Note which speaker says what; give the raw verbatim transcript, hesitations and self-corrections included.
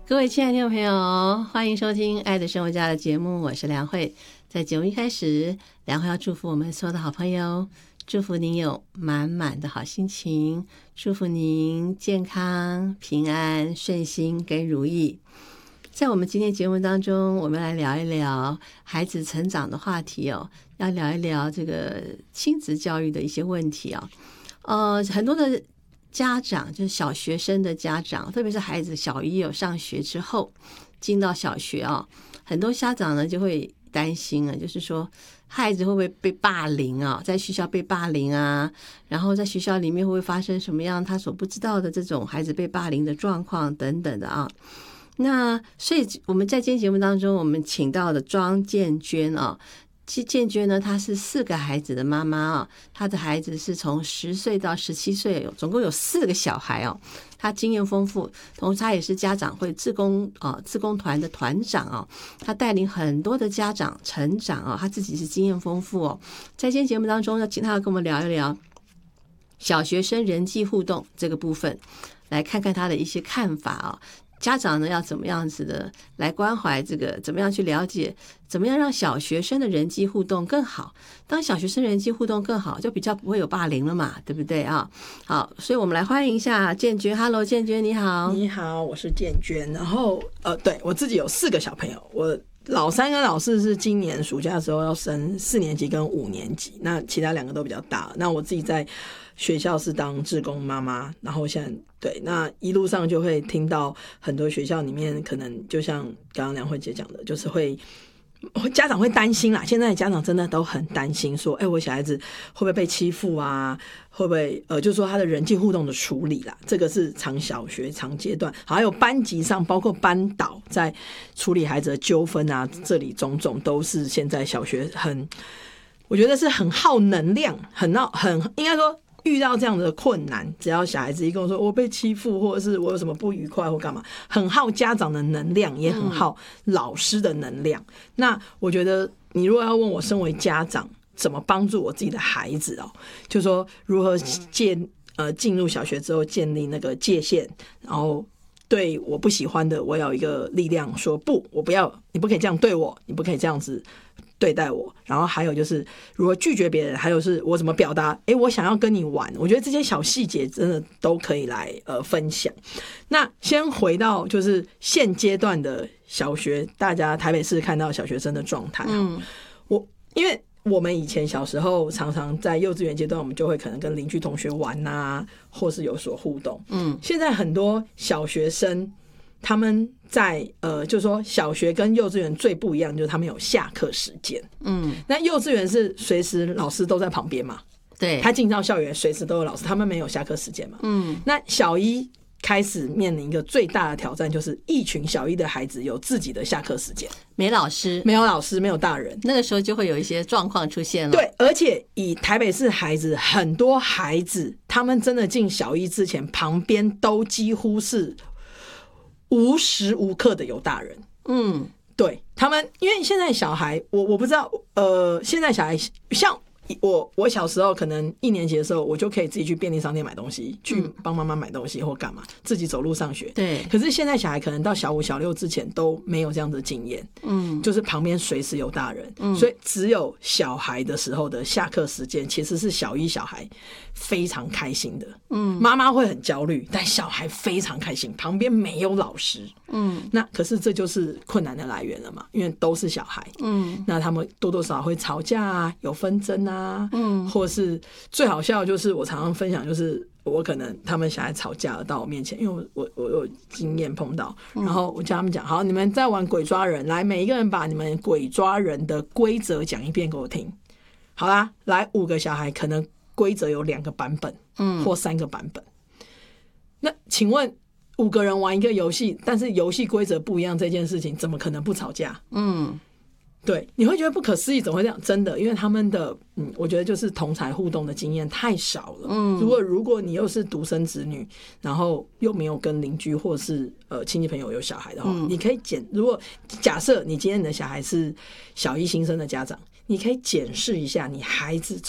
Speaker 1: 各位亲爱的听众朋友，欢迎收听《爱的生活家》的节目，我是梁慧。在节目一开始，梁慧要祝福我们所有的好朋友，祝福您有满满的好心情，祝福您健康、平安、顺心跟如意。在我们今天节目当中，我们来聊一聊孩子成长的话题哦，要聊一聊这个亲子教育的一些问题啊、哦。呃，很多的家长就是小学生的家长，特别是孩子小一有上学之后进到小学啊、哦，很多家长呢就会担心啊，就是说孩子会不会被霸凌啊，在学校被霸凌啊，然后在学校里面会不会发生什么样他所不知道的这种孩子被霸凌的状况等等的啊。那所以我们在今天节目当中，我们请到的庄建娟啊。建娟呢，她是四个孩子的妈妈啊，她的孩子是从十岁到十七岁，总共有四个小孩哦。她经验丰富，同时她也是家长会志工啊、志工团的团长啊，她带领很多的家长成长啊，她自己是经验丰富哦。在今天节目当中，要请她跟我们聊一聊小学生人际互动这个部分，来看看她的一些看法啊。家长呢要怎么样子的来关怀这个，怎么样去了解，怎么样让小学生的人际互动更好。当小学生人际互动更好，就比较不会有霸凌了嘛，对不对啊？好，所以我们来欢迎一下建娟。Hello， 建娟你好。
Speaker 2: 你好，我是建娟。然后呃，对我自己有四个小朋友，我老三跟老四是今年暑假的时候要升四年级跟五年级，那其他两个都比较大。那我自己在学校是当志工妈妈，然后现在对，那一路上就会听到很多学校里面可能就像刚刚梁慧姐讲的，就是会家长会担心啦，现在家长真的都很担心说，哎、欸，我小孩子会不会被欺负啊？会不会呃，就是说他的人际互动的处理啦，这个是长小学长阶段，还有班级上，包括班导在处理孩子的纠纷啊，这里种种都是现在小学很，我觉得是很耗能量，很闹，很应该说。遇到这样的困难，只要小孩子一跟我说我被欺负，或者是我有什么不愉快或干嘛，很耗家长的能量，也很耗老师的能量。嗯、那我觉得你如果要问我身为家长怎么帮助我自己的孩子哦，就是说如何建呃进入小学之后建立那个界限，然后对我不喜欢的我有一个力量说不，我不要，你不可以这样对我，你不可以这样子对待我，然后还有就是如何拒绝别人，还有是我怎么表达，诶，我想要跟你玩，我觉得这些小细节真的都可以来呃分享。那先回到就是现阶段的小学，大家台北市看到小学生的状态，嗯，我因为我们以前小时候常常在幼稚园阶段，我们就会可能跟邻居同学玩啊，或是有所互动，嗯，现在很多小学生。他们在呃，就是说小学跟幼稚园最不一样，就是他们有下课时间。嗯，那幼稚园是随时老师都在旁边嘛，
Speaker 1: 对，
Speaker 2: 他进到校园随时都有老师，他们没有下课时间嘛。嗯，那小一开始面临一个最大的挑战，就是一群小一的孩子有自己的下课时间，
Speaker 1: 没老师，
Speaker 2: 没有老师，没有大人，
Speaker 1: 那个时候就会有一些状况出现了。
Speaker 2: 对，而且以台北市孩子，很多孩子他们真的进小一之前，旁边都几乎是。无时无刻的有大人，嗯，对他们，因为现在小孩，我我不知道，呃，现在小孩像我，我小时候可能一年级的时候，我就可以自己去便利商店买东西，去帮妈妈买东西或干嘛，自己走路上学。
Speaker 1: 对，
Speaker 2: 可是现在小孩可能到小五、小六之前都没有这样的经验，嗯，就是旁边随时有大人，嗯，所以只有小孩的时候的下课时间，其实是小一小孩非常开心的，嗯，妈妈会很焦虑，但小孩非常开心，旁边没有老师，嗯，那可是这就是困难的来源了嘛，因为都是小孩，嗯，那他们多多少少会吵架啊，有纷争啊，嗯，或是最好笑的就是我常常分享，就是我可能他们小孩吵架了到我面前，因为我我我有经验碰到，然后我叫他们讲，好，你们在玩鬼抓人，来，每一个人把你们鬼抓人的规则讲一遍给我听，好啦，来五个小孩可能。规则有两个版本，嗯，或三个版本。那请问五个人玩一个游戏，但是游戏规则不一样，这件事情怎么可能不吵架？嗯，对，你会觉得不可思议，怎么会这样？真的，因为他们的，嗯，我觉得就是同侪互动的经验太少了。嗯，如果如果你又是独生子女，然后又没有跟邻居或是呃亲戚朋友有小孩的话，嗯，你可以检，如果假设你今天你的小孩是小一新生的家长。你可以检视一下你孩子